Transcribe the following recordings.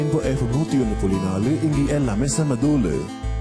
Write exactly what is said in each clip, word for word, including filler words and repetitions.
F நூத்தி ஒன்னு புள்ளி நாலு இங்கே எல்லாமே செம தூளு.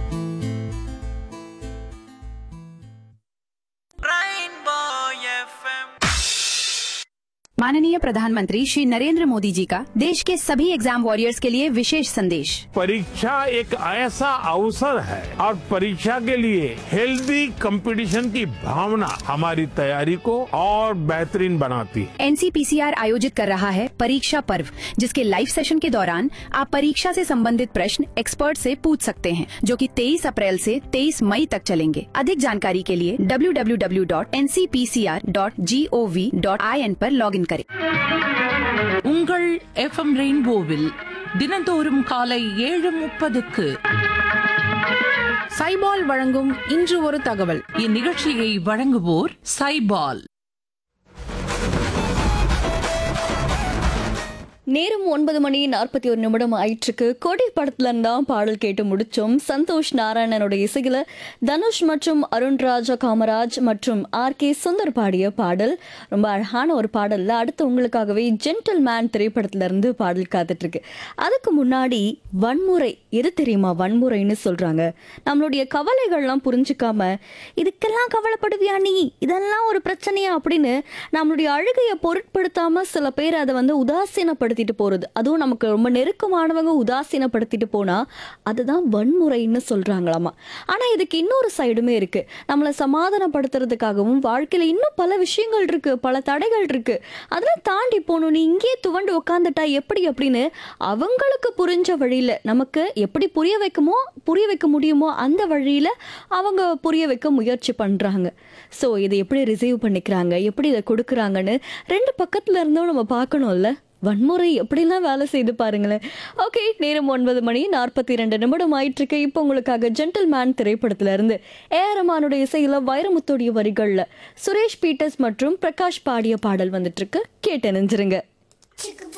माननीय प्रधानमंत्री श्री नरेंद्र मोदी जी का देश के सभी एग्जाम वॉरियर्स के लिए विशेष संदेश। परीक्षा एक ऐसा अवसर है और परीक्षा के लिए हेल्दी कंपटीशन की भावना हमारी तैयारी को और बेहतरीन बनाती है। एनसीपीसीआर आयोजित कर रहा है परीक्षा पर्व, जिसके लाइव सेशन के दौरान आप परीक्षा से संबंधित प्रश्न एक्सपर्ट से पूछ सकते हैं, जो कि तेईस अप्रैल से तेईस मई तक चलेंगे। अधिक जानकारी के लिए W W W dot N C P C R dot G O V dot I N पर लॉग इन करें। உங்கள் எஃப்எம் ரெயின்போவில் தினந்தோறும் காலை ஏழு முப்பதுக்கு சைபால் வழங்கும் இன்று ஒரு தகவல். இந்நிகழ்ச்சியை வழங்குவோர் சைபால். நேரம் ஒன்பது மணி நாற்பத்தி ஒரு நிமிடம் ஆயிற்றுக்கு. கொடி படத்துல இருந்தான் பாடல் கேட்டு முடிச்சோம். சந்தோஷ் நாராயணனோட இசையில தனுஷ் மற்றும் அருண்ராஜா காமராஜ் மற்றும் ஆர் கே சுந்தர் பாடிய பாடல். ரொம்ப அழகான ஒரு பாடல்ல அடுத்து உங்களுக்காகவே ஜென்டில் மேன் திரைப்படத்துல இருந்து பாடல் காத்துட்டு இருக்கு. அதுக்கு முன்னாடி வன்முறை எது தெரியுமா? வன்முறைன்னு சொல்றாங்க. நம்மளுடைய கவலைகள்லாம் புரிஞ்சுக்காம இதுக்கெல்லாம் கவலைப்படுவியா நீ, இதெல்லாம் ஒரு பிரச்சனையா அப்படின்னு நம்மளுடைய அழுகையை பொருட்படுத்தாம சில பேர் அதை வந்து உதாசீனப்படுத்தி போறது, அதுவும் நமக்கு ரொம்ப நெருக்கமானவங்க உதாசீனப்படுத்திட்டு போனா அதுதான் வன்முறைன்னு சொல்றாங்களாமா. ஆனா இதுக்கு இன்னொரு சைடுமே இருக்கு. நம்மளை சமாதானப்படுத்துறதுக்காகவும் வாழ்க்கையில இன்னும் பல விஷயங்கள் இருக்கு, பல தடைகள் இருக்கு, அதெல்லாம் தாண்டி போகணும். நீ இங்கே துவண்டு உட்காந்துட்டா எப்படி அப்படின்னு அவங்களுக்கு புரிஞ்ச வழியில நமக்கு எப்படி புரிய வைக்குமோ புரிய வைக்க முடியுமோ அந்த வழியில அவங்க புரிய வைக்க முயற்சி பண்றாங்க. ஸோ இதை எப்படி ரிசீவ் பண்ணிக்கிறாங்க, எப்படி இதை கொடுக்குறாங்கன்னு ரெண்டு பக்கத்துல இருந்தும் நம்ம பார்க்கணும்ல. வன்முறை எப்படிலாம் வேலை செய்து பாருங்களேன். ஓகே, நேரம் ஒன்பது மணி நாற்பத்தி இரண்டு நிமிடம் ஆயிட்டு இருக்கு. இப்போ உங்களுக்காக ஜென்டில் மேன் திரைப்படத்துல இருந்து ஏ ஆர் ரஹ்மானுடைய இசையில வைரமுத்தோடைய வரிகள்ல சுரேஷ் பீட்டர்ஸ் மற்றும் பிரகாஷ் பாடிய பாடல் வந்துட்டு இருக்கு. கேட்டு நினைஞ்சிருங்க.